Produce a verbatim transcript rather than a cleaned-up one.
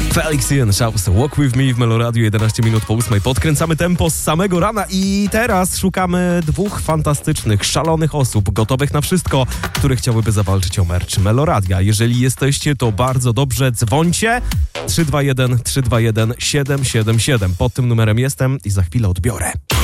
Felix Jan Schaus, Walk With Me w Meloradiu, jedenaście minut po ósmej. Podkręcamy tempo z samego rana i teraz szukamy dwóch fantastycznych, szalonych osób, gotowych na wszystko, które chciałyby zawalczyć o merch Meloradia. Jeżeli jesteście, to bardzo dobrze, dzwońcie trzy dwa jeden trzy dwa jeden siedem siedem siedem. Pod tym numerem jestem i za chwilę odbiorę.